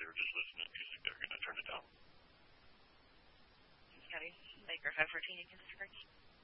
they were just listening to music, they're going to turn it down. Scotty, like your 514 against Ricky?